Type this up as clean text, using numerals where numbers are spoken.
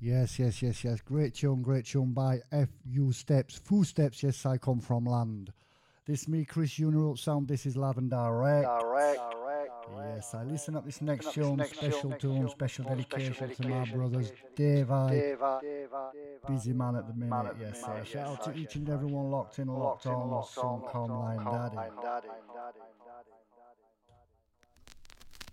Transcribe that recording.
Yes. Great tune by FU Steps. Foo Steps, yes, I come from land. This me, Chris Unirope Sound, this is Live and Direct. Yes, I listen up this next tune, special tune, special dedication to my brothers, Dave I, busy man at the minute, yes. Shout out to each and everyone locked in, locked on, Sun, Com, Line Daddy.